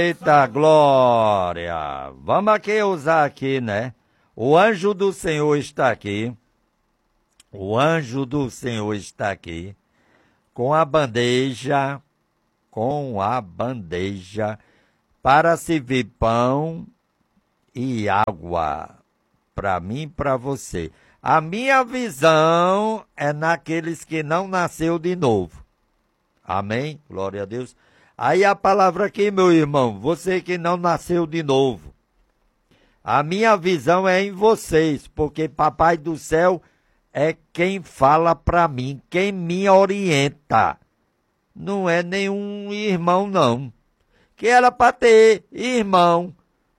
Eita glória! Vamos aqui usar aqui, né? O anjo do Senhor está aqui. O anjo do Senhor está aqui com a bandeja, para servir pão e água para mim e para você. A minha visão é naqueles que não nasceu de novo. Amém? Glória a Deus. Aí a palavra aqui, meu irmão, você que não nasceu de novo. A minha visão é em vocês, porque Papai do Céu é quem fala para mim, quem me orienta. Não é nenhum irmão, não. Que era para ter irmão,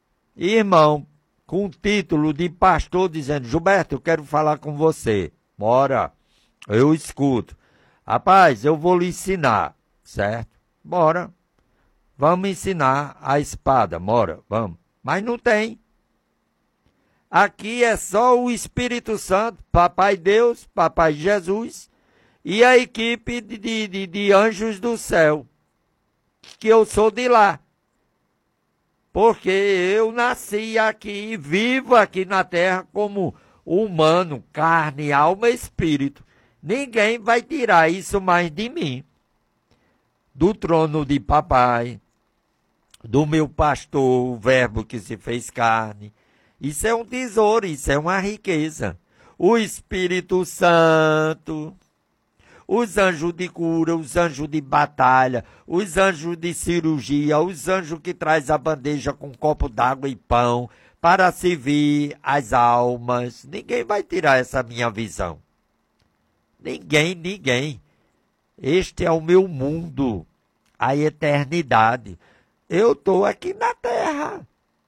com título de pastor, dizendo, Gilberto, eu quero falar com você. Bora, eu escuto. Rapaz, eu vou lhe ensinar, certo? Bora. Vamos ensinar a espada, bora, vamos. Mas não tem. Aqui é só o Espírito Santo, Papai Deus, Papai Jesus e a equipe de anjos do céu, que eu sou de lá. Porque eu nasci aqui, vivo aqui na terra como humano, carne, alma e espírito. Ninguém vai tirar isso mais de mim. Do trono de papai, do meu pastor, o verbo que se fez carne. Isso é um tesouro, isso é uma riqueza. O Espírito Santo, os anjos de cura, os anjos de batalha, os anjos de cirurgia, os anjos que traz a bandeja com um copo d'água e pão para servir as almas. Ninguém vai tirar essa minha visão. Ninguém. Este é o meu mundo, a eternidade. Eu estou aqui na terra.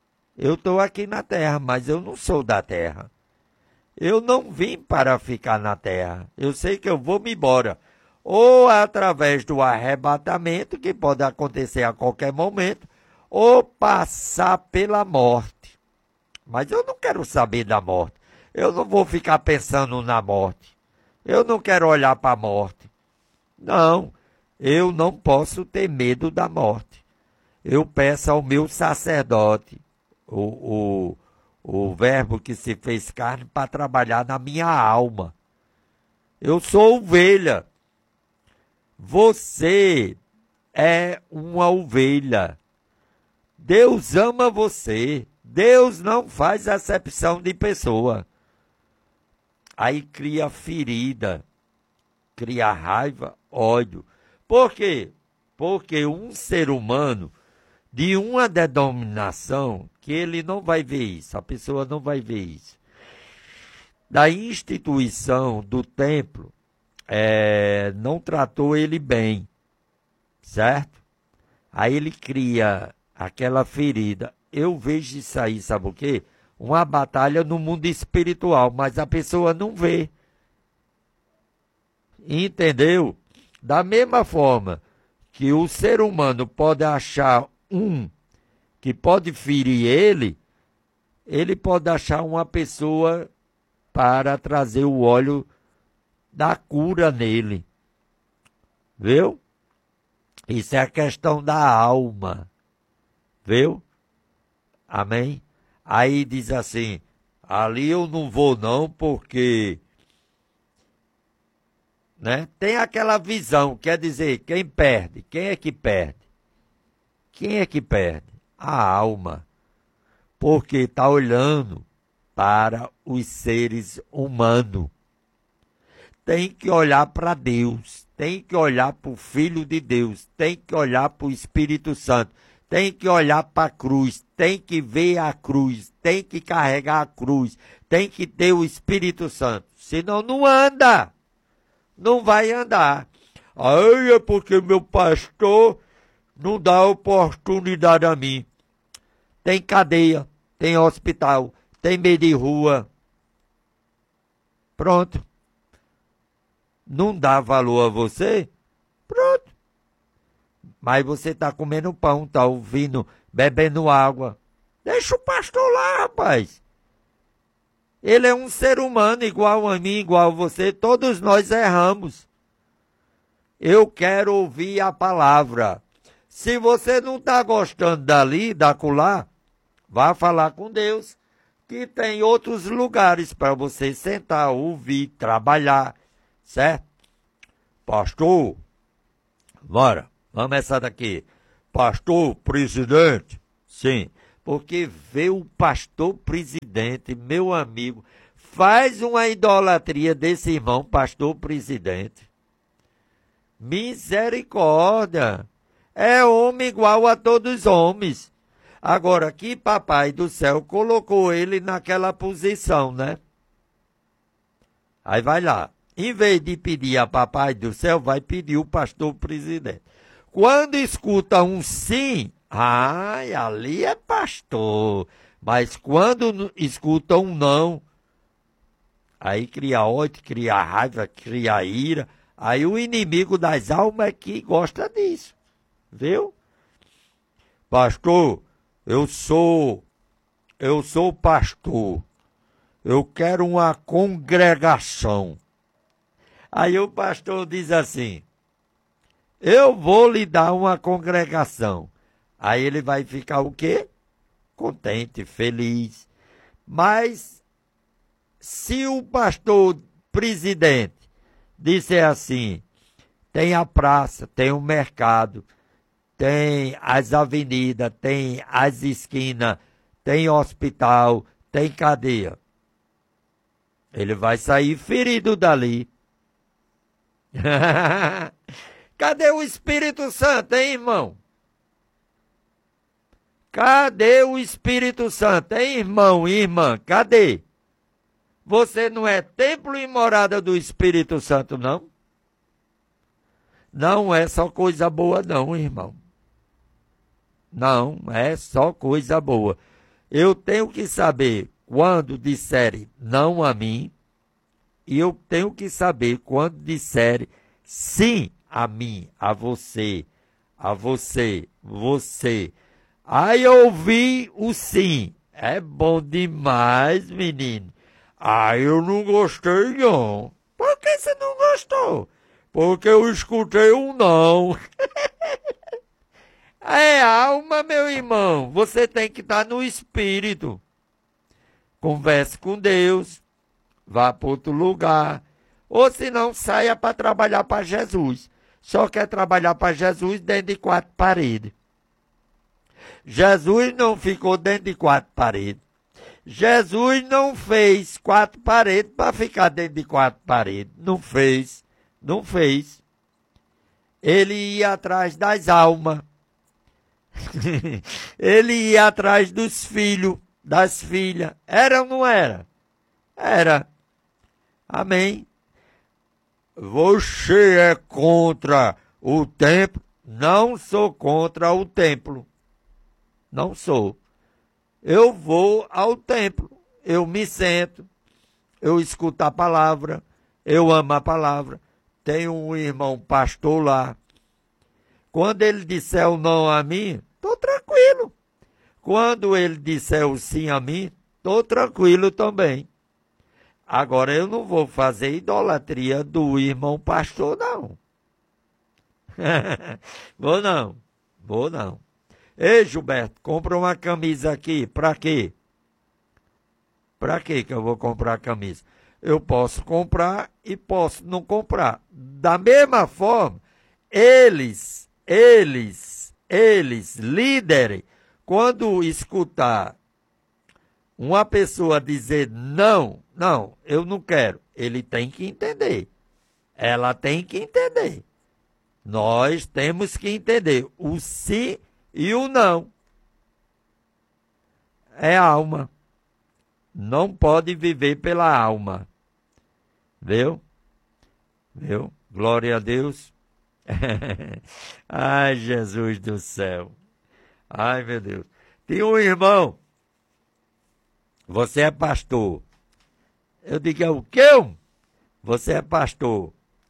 Mas eu não sou da terra. Eu não vim para ficar na terra. Eu sei que eu vou me embora. Ou através do arrebatamento, que pode acontecer a qualquer momento, ou passar pela morte. Mas eu não quero saber da morte. Eu não vou ficar pensando na morte. Eu não quero olhar para a morte. Não, eu não posso ter medo da morte. Eu peço ao meu sacerdote, o verbo que se fez carne, para trabalhar na minha alma. Eu sou ovelha. Você é uma ovelha. Deus ama você. Deus não faz acepção de pessoa. Aí cria ferida, cria raiva, ódio. Por quê? Porque um ser humano de uma denominação, que ele não vai ver isso, a pessoa não vai ver isso, da instituição do templo, não tratou ele bem, certo? Aí ele cria aquela ferida. Eu vejo isso aí, sabe o quê? Uma batalha no mundo espiritual, mas a pessoa não vê. Entendeu? Da mesma forma que o ser humano pode achar um que pode ferir ele pode achar uma pessoa para trazer o óleo da cura nele. Viu? Isso é a questão da alma. Viu? Amém? Aí diz assim, ali eu não vou não, porque, né? Tem aquela visão, quer dizer, quem perde? Quem é que perde? Quem é que perde? A alma. Porque está olhando para os seres humanos. Tem que olhar para Deus, tem que olhar para o Filho de Deus, tem que olhar para o Espírito Santo, tem que olhar para a cruz, tem que ver a cruz, tem que carregar a cruz, tem que ter o Espírito Santo. Senão não anda, não vai andar. Aí é porque meu pastor não dá oportunidade a mim. Tem cadeia, tem hospital, tem meio de rua. Pronto. Não dá valor a você? Pronto. Mas você está comendo pão, está ouvindo, bebendo água. Deixa o pastor lá, rapaz. Ele é um ser humano igual a mim, igual a você. Todos nós erramos. Eu quero ouvir a palavra. Se você não está gostando dali, dacolá, vá falar com Deus, que tem outros lugares para você sentar, ouvir, trabalhar, certo? Pastor, bora, vamos essa daqui. Pastor, presidente, sim, porque vê o pastor presidente, meu amigo, faz uma idolatria desse irmão, pastor presidente. Misericórdia, é homem igual a todos os homens. Agora, que papai do céu colocou ele naquela posição, né? Aí vai lá. Em vez de pedir a papai do céu, vai pedir o pastor presidente. Quando escuta um sim, ai, ali é pastor. Mas quando escuta um não, aí cria ódio, cria raiva, cria ira. Aí o inimigo das almas é que gosta disso. Viu? Pastor, eu sou pastor. Eu quero uma congregação. Aí o pastor diz assim: eu vou lhe dar uma congregação. Aí ele vai ficar o quê? Contente, feliz. Mas se o pastor presidente disser assim: tem a praça, tem o mercado, tem as avenidas, tem as esquinas, tem hospital, tem cadeia. Ele vai sair ferido dali. Cadê o Espírito Santo, hein, irmão? Cadê o Espírito Santo, hein, irmão e irmã? Cadê? Você não é templo e morada do Espírito Santo, não? Não é só coisa boa, não, irmão. Não, é só coisa boa. Eu tenho que saber quando disserem não a mim, e eu tenho que saber quando disserem sim a mim, a você, você. Aí eu ouvi o sim. É bom demais, menino. Ah, eu não gostei, não. Por que você não gostou? Porque eu escutei um não. É alma, meu irmão. Você tem que estar no espírito. Converse com Deus. Vá para outro lugar. Ou se não, saia para trabalhar para Jesus. Só quer trabalhar para Jesus dentro de 4 paredes. Jesus não ficou dentro de 4 paredes. Jesus não fez 4 paredes para ficar dentro de 4 paredes. Não fez. Não fez. Ele ia atrás das almas. Ele ia atrás dos filhos, das filhas. Era ou não era? Era. Amém. Você é contra o templo? Não sou contra o templo. Não sou. Eu vou ao templo. Eu me sento. Eu escuto a palavra. Eu amo a palavra. Tenho um irmão pastor lá. Quando ele disser o não a mim, estou tranquilo. Quando ele disser o sim a mim, estou tranquilo também. Agora, eu não vou fazer idolatria do irmão pastor, não. Vou não. Vou não. Ei, Gilberto, compra uma camisa aqui. Para quê? Para quê que eu vou comprar a camisa? Eu posso comprar e posso não comprar. Da mesma forma, eles, líderes, quando escutar uma pessoa dizer não, eu não quero, ele tem que entender. Ela tem que entender. Nós temos que entender o sim e o não. É alma. Não pode viver pela alma. Viu? Viu? Glória a Deus. Ai, Jesus do céu. Ai, meu Deus. Tinha um irmão. Você é pastor. Eu digo, o quê? Você é pastor.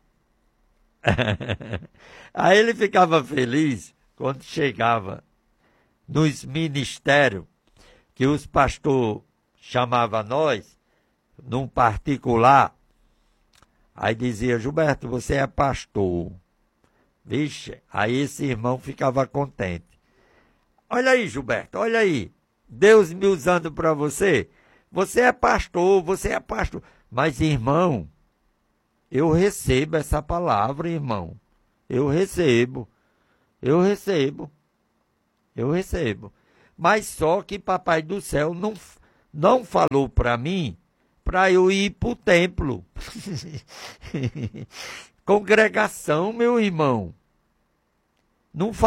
Aí ele ficava feliz quando chegava nos ministérios que os pastores chamavam nós, num particular. Aí dizia, Gilberto, você é pastor. Vixe, aí esse irmão ficava contente. Olha aí, Gilberto, olha aí. Deus me usando para você. Você é pastor, você é pastor. Mas, irmão, eu recebo essa palavra, irmão. Eu recebo. Eu recebo. Eu recebo. Mas só que Papai do Céu não falou para mim para eu ir para o templo. Congregação, meu irmão. Não